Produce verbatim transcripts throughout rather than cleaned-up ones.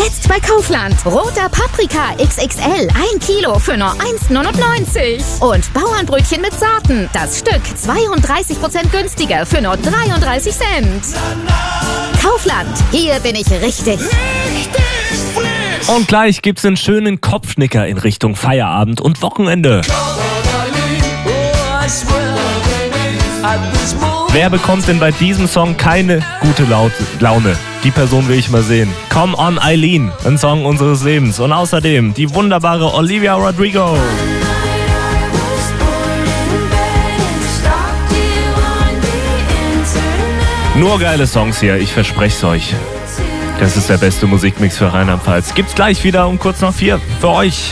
Jetzt bei Kaufland. Roter Paprika X X L. Ein Kilo für nur eins neunundneunzig. Und Bauernbrötchen mit Sorten. Das Stück zweiunddreißig Prozent günstiger für nur dreiunddreißig Cent. Kaufland. Hier bin ich richtig. Und gleich gibt's einen schönen Kopfnicker in Richtung Feierabend und Wochenende. Wer bekommt denn bei diesem Song keine gute Laut- Laune? Die Person will ich mal sehen. Come on Eileen, ein Song unseres Lebens. Und außerdem die wunderbare Olivia Rodrigo. Nur geile Songs hier, ich verspreche es euch. Das ist der beste Musikmix für Rheinland-Pfalz. Gibt's gleich wieder um kurz nach vier für euch.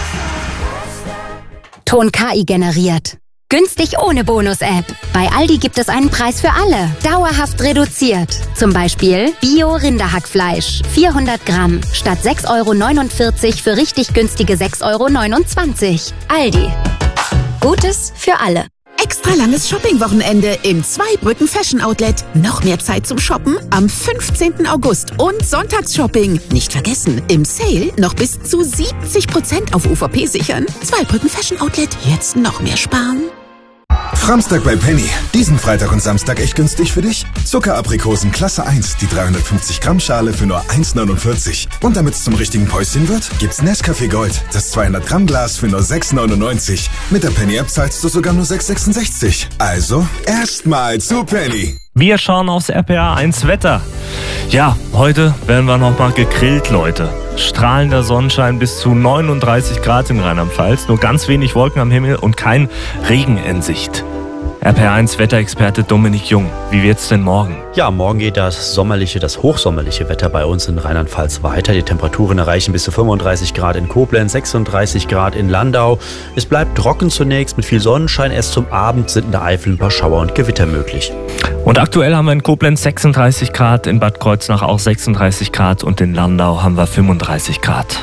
Ton K I generiert. Günstig ohne Bonus-App. Bei Aldi gibt es einen Preis für alle. Dauerhaft reduziert. Zum Beispiel Bio-Rinderhackfleisch. vierhundert Gramm. Statt sechs Euro neunundvierzig für richtig günstige sechs Euro neunundzwanzig. Aldi. Gutes für alle. Extra langes Shopping-Wochenende im Zweibrücken Fashion Outlet. Noch mehr Zeit zum Shoppen am fünfzehnten August und Sonntagsshopping. Nicht vergessen, im Sale noch bis zu siebzig Prozent auf U V P sichern. Zweibrücken Fashion Outlet, jetzt noch mehr sparen. Framstag bei Penny. Diesen Freitag und Samstag echt günstig für dich? Zuckeraprikosen Klasse eins, die dreihundertfünfzig Gramm Schale für nur eins neunundvierzig. Und damit es zum richtigen Päuschen wird, gibt's Nescafé Gold, das zweihundert Gramm Glas für nur sechs neunundneunzig. Mit der Penny-App zahlst du sogar nur sechs sechsundsechzig. Also, erstmal zu Penny. Wir schauen aufs R P A eins Wetter. Ja, heute werden wir nochmal gegrillt, Leute. Strahlender Sonnenschein bis zu neununddreißig Grad in Rheinland-Pfalz. Nur ganz wenig Wolken am Himmel und kein Regen in Sicht. R P A eins Wetterexperte Dominik Jung. Wie wird's denn morgen? Ja, morgen geht das sommerliche, das hochsommerliche Wetter bei uns in Rheinland-Pfalz weiter. Die Temperaturen erreichen bis zu fünfunddreißig Grad in Koblenz, sechsunddreißig Grad in Landau. Es bleibt trocken zunächst mit viel Sonnenschein. Erst zum Abend sind in der Eifel ein paar Schauer und Gewitter möglich. Und aktuell haben wir in Koblenz sechsunddreißig Grad, in Bad Kreuznach auch sechsunddreißig Grad und in Landau haben wir fünfunddreißig Grad.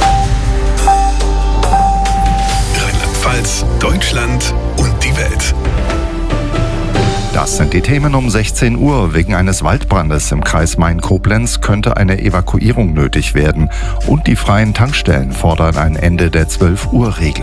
Rheinland-Pfalz, Deutschland und die Welt. Das sind die Themen um sechzehn Uhr. Wegen eines Waldbrandes im Kreis Main-Koblenz könnte eine Evakuierung nötig werden. Und die freien Tankstellen fordern ein Ende der zwölf Uhr Regel.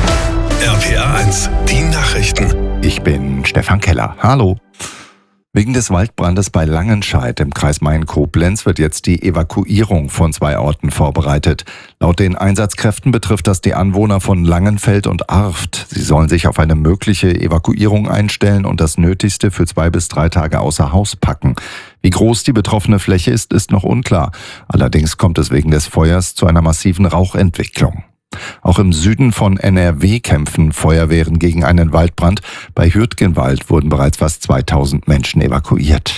R P A eins, die Nachrichten. Ich bin Stefan Keller. Hallo. Wegen des Waldbrandes bei Langenscheidt im Kreis Main-Koblenz wird jetzt die Evakuierung von zwei Orten vorbereitet. Laut den Einsatzkräften betrifft das die Anwohner von Langenfeld und Arft. Sie sollen sich auf eine mögliche Evakuierung einstellen und das Nötigste für zwei bis drei Tage außer Haus packen. Wie groß die betroffene Fläche ist, ist noch unklar. Allerdings kommt es wegen des Feuers zu einer massiven Rauchentwicklung. Auch im Süden von N R W kämpfen Feuerwehren gegen einen Waldbrand. Bei Hürtgenwald wurden bereits fast zweitausend Menschen evakuiert.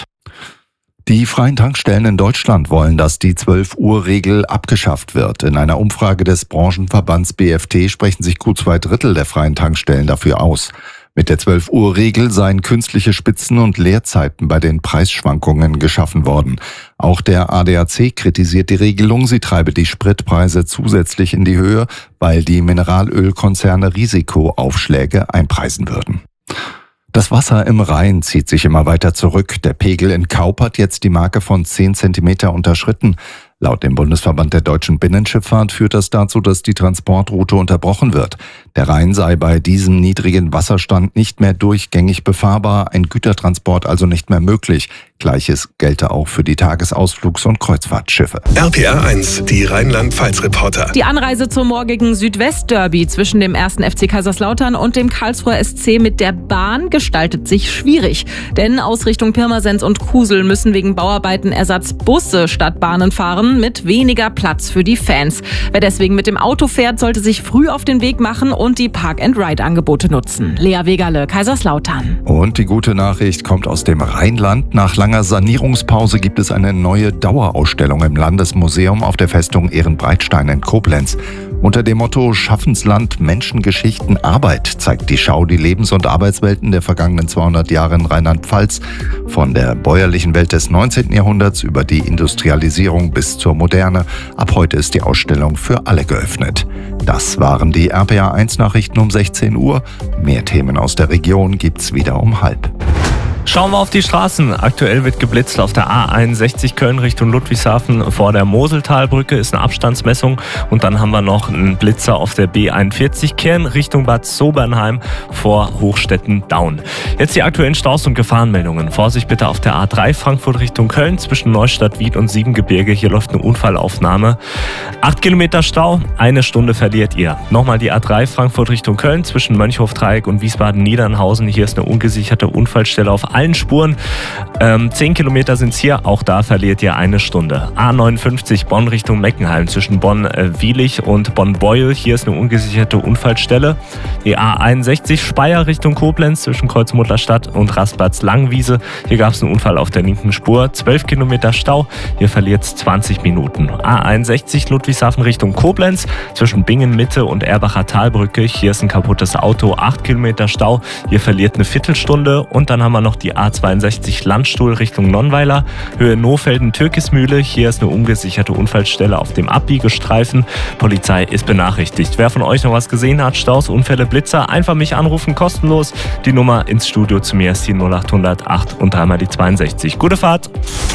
Die freien Tankstellen in Deutschland wollen, dass die zwölf Uhr Regel abgeschafft wird. In einer Umfrage des Branchenverbands B F T sprechen sich gut zwei Drittel der freien Tankstellen dafür aus. Mit der zwölf Uhr Regel seien künstliche Spitzen und Leerzeiten bei den Preisschwankungen geschaffen worden. Auch der A D A C kritisiert die Regelung, sie treibe die Spritpreise zusätzlich in die Höhe, weil die Mineralölkonzerne Risikoaufschläge einpreisen würden. Das Wasser im Rhein zieht sich immer weiter zurück. Der Pegel in Kaup hat jetzt die Marke von zehn Zentimeter unterschritten. Laut dem Bundesverband der deutschen Binnenschifffahrt führt das dazu, dass die Transportroute unterbrochen wird. Der Rhein sei bei diesem niedrigen Wasserstand nicht mehr durchgängig befahrbar, ein Gütertransport also nicht mehr möglich. Gleiches gelte auch für die Tagesausflugs- und Kreuzfahrtschiffe. R P A eins, die Rheinland-Pfalz-Reporter. Die Anreise zum morgigen Südwest-Derby zwischen dem ersten F C Kaiserslautern und dem Karlsruher S C mit der Bahn gestaltet sich schwierig. Denn aus Richtung Pirmasens und Kusel müssen wegen Bauarbeiten Ersatzbusse statt Bahnen fahren, mit weniger Platz für die Fans. Wer deswegen mit dem Auto fährt, sollte sich früh auf den Weg machen und die Park-and-Ride-Angebote nutzen. Lea Wegerle, Kaiserslautern. Und die gute Nachricht kommt aus dem Rheinland. Nach langer Sanierungspause gibt es eine neue Dauerausstellung im Landesmuseum auf der Festung Ehrenbreitstein in Koblenz. Unter dem Motto Schaffensland, Menschen, Geschichten, Arbeit zeigt die Schau die Lebens- und Arbeitswelten der vergangenen zweihundert Jahre in Rheinland-Pfalz. Von der bäuerlichen Welt des neunzehnten Jahrhunderts über die Industrialisierung bis zur Moderne. Ab heute ist die Ausstellung für alle geöffnet. Das waren die R P A eins Nachrichten um sechzehn Uhr. Mehr Themen aus der Region gibt's wieder um halb. Schauen wir auf die Straßen. Aktuell wird geblitzt auf der A einundsechzig Köln Richtung Ludwigshafen. Vor der Moseltalbrücke ist eine Abstandsmessung. Und dann haben wir noch einen Blitzer auf der B einundvierzig Kern Richtung Bad Sobernheim vor Hochstetten-Daun. Jetzt die aktuellen Staus und Gefahrenmeldungen. Vorsicht bitte auf der A drei Frankfurt Richtung Köln zwischen Neustadt, Wied und Siebengebirge. Hier läuft eine Unfallaufnahme. Acht Kilometer Stau, eine Stunde verliert ihr. Nochmal die A drei Frankfurt Richtung Köln zwischen Mönchhof-Dreieck und Wiesbaden-Niedernhausen. Hier ist eine ungesicherte Unfallstelle auf allen Spuren. Ähm, zehn Kilometer sind es hier, auch da verliert ihr eine Stunde. A neunundfünfzig Bonn Richtung Meckenheim zwischen Bonn-Wielich und Bonn-Beuel. Hier ist eine ungesicherte Unfallstelle. Die A einundsechzig Speyer Richtung Koblenz zwischen Kreuzmutterstadt und Raspatz-Langwiese. Hier gab es einen Unfall auf der linken Spur. zwölf Kilometer Stau, hier verliert es zwanzig Minuten. A einundsechzig Ludwigshafen Richtung Koblenz zwischen Bingen-Mitte und Erbacher Talbrücke. Hier ist ein kaputtes Auto, acht Kilometer Stau, hier verliert eine Viertelstunde. Und dann haben wir noch die A zweiundsechzig Landstuhl Richtung Nonnweiler, Höhe Nohfelden-Türkismühle. Hier ist eine ungesicherte Unfallstelle auf dem Abbiegestreifen. Polizei ist benachrichtigt. Wer von euch noch was gesehen hat, Staus, Unfälle, Blitzer, einfach mich anrufen, kostenlos. Die Nummer ins Studio zu mir ist die null acht null acht und dreimal die zweiundsechzig. Gute Fahrt!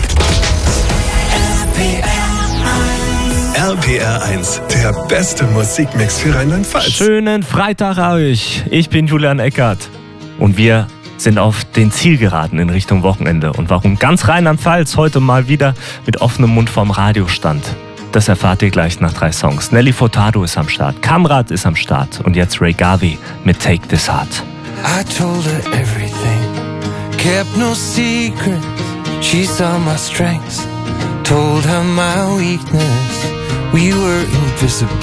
R P R eins, der beste Musikmix für Rheinland-Pfalz. Schönen Freitag euch. Ich bin Julian Eckert und wir sind auf den Zielgeraden in Richtung Wochenende. Und warum ganz Rheinland-Pfalz heute mal wieder mit offenem Mund vorm Radio stand, das erfahrt ihr gleich nach drei Songs. Nelly Furtado ist am Start, Kamrat ist am Start und jetzt Ray Garvey mit Take This Heart. I told her everything, kept no secrets. She saw my strengths, told her my weakness. We were invisible.